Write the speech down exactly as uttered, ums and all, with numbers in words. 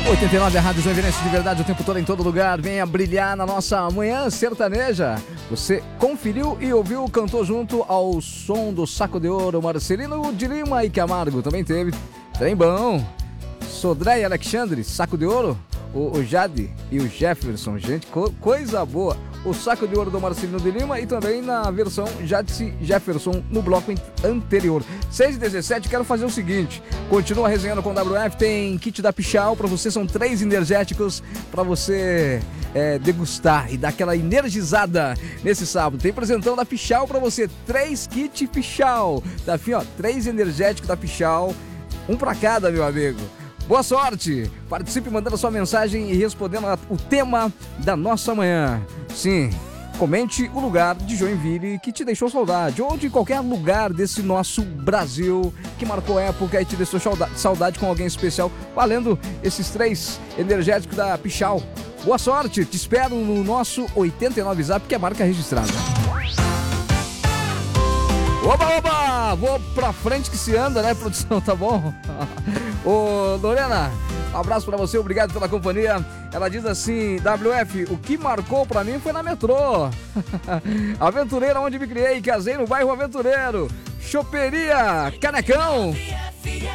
oitenta e nove, a Rádio Joinvilense de verdade o tempo todo, em todo lugar. Venha brilhar na nossa manhã sertaneja. Você conferiu e ouviu, cantou junto ao som do Saco de Ouro, Marcelino de Lima e Camargo. Também teve Trem Bom, Sodré e Alexandre, Saco de Ouro, o, o Jade e o Jefferson. Gente, co- coisa boa. O Saco de Ouro do Marcelino de Lima e também na versão Jade Jefferson no bloco anterior. seis e dezessete, quero fazer o seguinte, continua resenhando com o W F, tem kit da Pichau para você, são três energéticos para você é, degustar e dar aquela energizada nesse sábado. Tem presentão da Pichau para você, três kits Pichau, tá afim, ó, três energéticos da Pichau, um para cada, meu amigo. Boa sorte! Participe mandando a sua mensagem e respondendo a, o tema da nossa manhã. Sim, comente o lugar de Joinville que te deixou saudade, ou de qualquer lugar desse nosso Brasil que marcou época e te deixou saudade com alguém especial, valendo esses três energéticos da Pichau. Boa sorte! Te espero no nosso oitenta e nove Zap, que é marca registrada. Oba, oba! Vou pra frente que se anda, né, produção? Tá bom? Ô, Lorena, um abraço pra você, obrigado pela companhia. Ela diz assim, W F, o que marcou pra mim foi na metrô. Aventureira, onde me criei, casei no bairro Aventureiro. Choperia Canecão.